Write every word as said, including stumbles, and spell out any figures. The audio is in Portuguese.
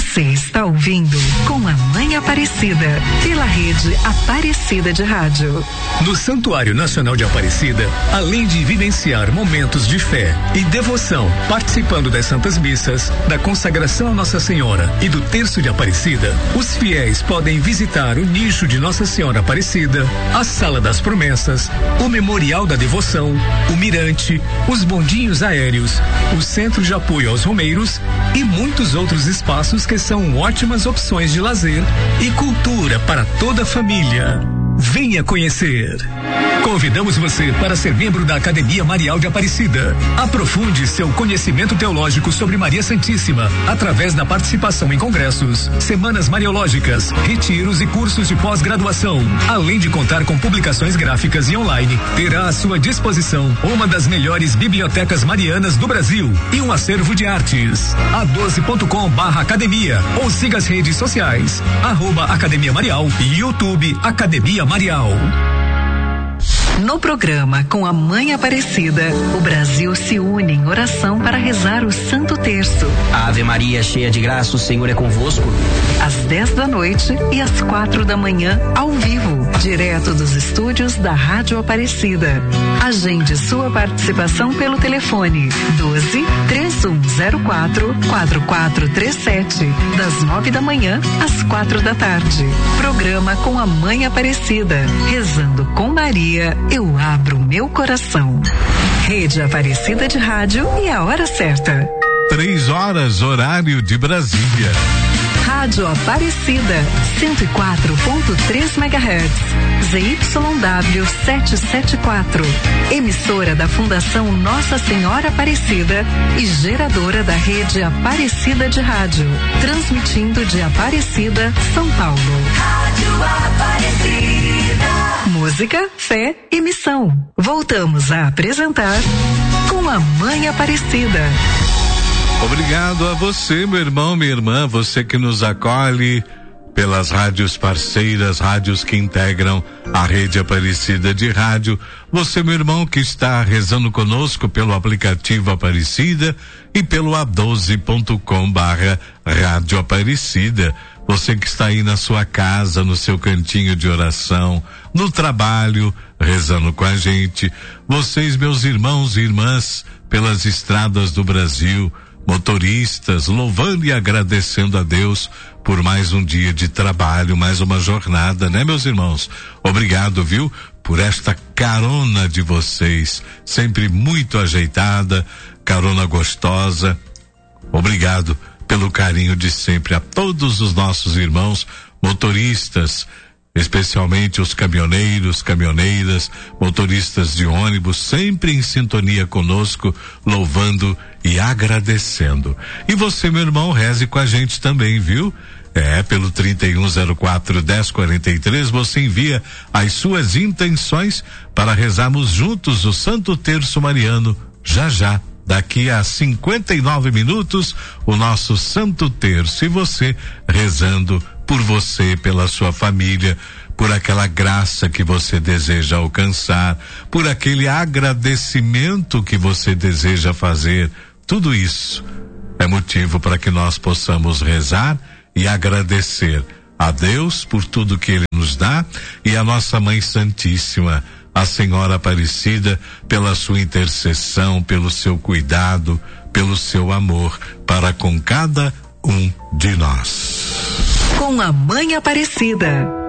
Você está ouvindo Com a Mãe Aparecida, pela rede Aparecida de Rádio. No Santuário Nacional de Aparecida, além de vivenciar momentos de fé e devoção, participando das Santas Missas, da consagração a Nossa Senhora e do Terço de Aparecida, os fiéis podem visitar o nicho de Nossa Senhora Aparecida, a Sala das Promessas, o Memorial da Devoção, o Mirante, os bondinhos aéreos, o Centro de Apoio aos Romeiros e muitos outros espaços que são ótimas opções de lazer e cultura para toda a família. Venha conhecer. Convidamos você para ser membro da Academia Marial de Aparecida. Aprofunde seu conhecimento teológico sobre Maria Santíssima através da participação em congressos, semanas mariológicas, retiros e cursos de pós-graduação. Além de contar com publicações gráficas e online, terá à sua disposição uma das melhores bibliotecas marianas do Brasil e um acervo de artes. a doze ponto com barra academia ou siga as redes sociais, arroba Academia Marial e YouTube Academia Marial. No programa Com a Mãe Aparecida, o Brasil se une em oração para rezar o Santo Terço. Ave Maria, cheia de graça, o Senhor é convosco. Às dez da noite e às quatro da manhã, ao vivo, direto dos estúdios da Rádio Aparecida. Agende sua participação pelo telefone doze, três um zero quatro, quatro quatro três sete, das nove da manhã às quatro da tarde. Programa Com a Mãe Aparecida, rezando com Maria, eu abro meu coração. Rede Aparecida de Rádio e a hora certa. Três horas, horário de Brasília. Rádio Aparecida, cento e quatro ponto três megahertz, Z Y W setecentos e setenta e quatro. Emissora da Fundação Nossa Senhora Aparecida e geradora da rede Aparecida de Rádio. Transmitindo de Aparecida, São Paulo. Rádio Aparecida. Música, fé e missão. Voltamos a apresentar Com a Mãe Aparecida. Obrigado a você, meu irmão, minha irmã, você que nos acolhe pelas rádios parceiras, rádios que integram a rede Aparecida de Rádio. Você, meu irmão, que está rezando conosco pelo aplicativo Aparecida e pelo a doze ponto com barra Rádio Aparecida. Você que está aí na sua casa, no seu cantinho de oração, no trabalho, rezando com a gente. Vocês, meus irmãos e irmãs, pelas estradas do Brasil, motoristas, louvando e agradecendo a Deus por mais um dia de trabalho, mais uma jornada, né, meus irmãos? Obrigado, viu? Por esta carona de vocês, sempre muito ajeitada, carona gostosa. Obrigado pelo carinho de sempre a todos os nossos irmãos motoristas, especialmente os caminhoneiros, caminhoneiras, motoristas de ônibus, sempre em sintonia conosco, louvando e agradecendo. E você, meu irmão, reze com a gente também, viu? É, pelo trinta e um zero quatro, dez quarenta e três, você envia as suas intenções para rezarmos juntos o Santo Terço Mariano, já já. Daqui a cinquenta e nove minutos, o nosso Santo Terço, e você rezando por você, pela sua família, por aquela graça que você deseja alcançar, por aquele agradecimento que você deseja fazer. Tudo isso é motivo para que nós possamos rezar e agradecer a Deus por tudo que Ele nos dá e a nossa Mãe Santíssima, a Senhora Aparecida, pela sua intercessão, pelo seu cuidado, pelo seu amor para com cada um de nós. Com a Mãe Aparecida.